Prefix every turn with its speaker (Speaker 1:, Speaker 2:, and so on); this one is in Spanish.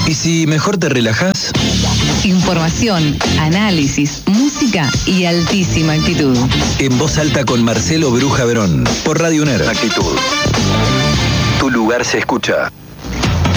Speaker 1: ¿Y si mejor te relajás?
Speaker 2: Información, análisis, música y altísima actitud.
Speaker 1: En Voz Alta con Marcelo Bruja Verón, por Radio UNER. Actitud. Tu lugar se escucha.